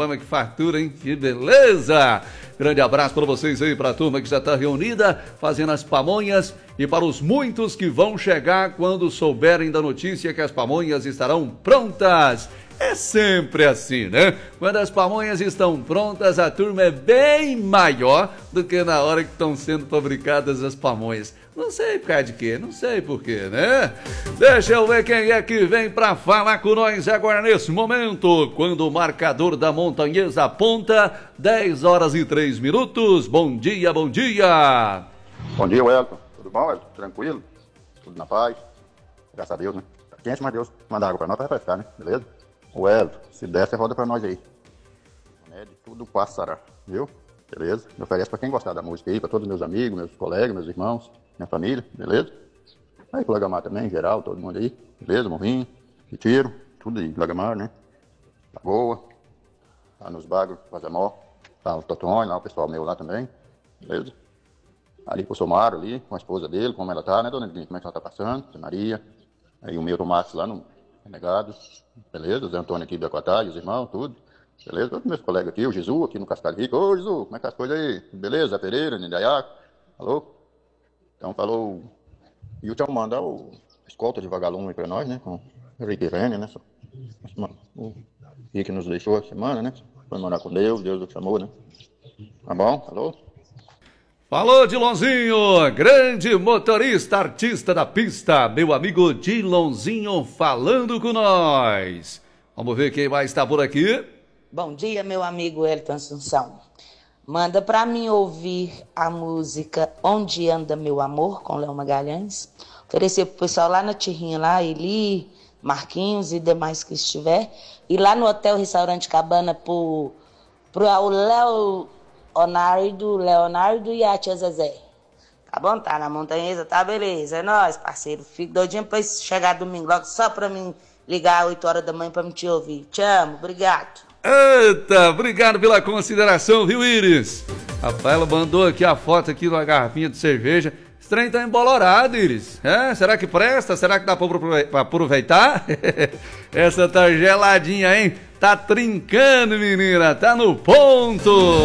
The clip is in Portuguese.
Rapaz, que fartura, hein? Que beleza! Grande abraço para vocês aí, para a turma que já está reunida, fazendo as pamonhas, e para os muitos que vão chegar quando souberem da notícia que as pamonhas estarão prontas. É sempre assim, né? Quando as pamonhas estão prontas, a turma é bem maior do que na hora que estão sendo fabricadas as pamonhas. Não sei por causa de quê, não sei por quê, né? Deixa eu ver quem é que vem pra falar com nós agora nesse momento, quando o marcador da Montanhesa aponta 10 horas e 3 minutos. Bom dia, bom dia! Bom dia, Wellington. Tudo bom, Wellington? Tranquilo? Tudo na paz? Graças a Deus, né? Tá quente, mas Deus manda água pra nós pra refrescar, né? Beleza? Wellington, se der, você roda pra nós aí. Tudo passará, viu? Beleza? Me oferece pra quem gostar da música aí, pra todos os meus amigos, meus colegas, meus irmãos, minha família, beleza? Aí pro Lagamar também, em geral, todo mundo aí, beleza? Morrinho, Retiro, tudo aí, Lagamar, né? Lagoa, lá nos bagos, Vazamó, lá o Totônio, lá o pessoal meu lá também, beleza? Ali pro Somaro ali, com a esposa dele, como ela tá, né, dona Edinha? Como é que ela tá passando? Maria, aí o meu Tomás lá no Renegado, beleza? O Zé Antônio aqui do Aquatá, os irmãos, tudo. Beleza? Todos meus colegas aqui, o Jesus aqui no Cascalho Rico. Ô, Jesus, como é que as coisas aí? Beleza? Pereira, Nindaiaco. Alô? Então falou. E o Tchau manda o escolta de vagalume aí pra nós, né? Com o Rick Rene, né? O Rick nos deixou a semana, né? Foi morar com Deus, Deus o chamou, né? Tá bom? Alô? Falou, Dilonzinho, grande motorista, artista da pista, meu amigo Dilonzinho falando com nós. Vamos ver quem mais está por aqui. Bom dia, meu amigo Wellington Assunção. Manda pra mim ouvir a música Onde Anda Meu Amor, com Léo Magalhães. Oferecer pro pessoal lá na Tirrinha, lá, Eli, Marquinhos e demais que estiver. E lá no Hotel Restaurante Cabana pro Leonardo e a tia Zezé. Tá bom? Tá na Montanhesa, tá beleza. É nóis, parceiro. Fico doidinho pra chegar domingo logo só pra mim ligar às 8 horas da manhã pra me te ouvir. Te amo, obrigado. Eita, obrigado pela consideração, viu, Iris? Rapaz, ela mandou aqui a foto aqui de uma garrafinha de cerveja. Esse trem tá embolorado, Iris. É? Será que presta? Será que dá pra aproveitar? Essa tá geladinha, hein? Tá trincando, menina. Tá no ponto.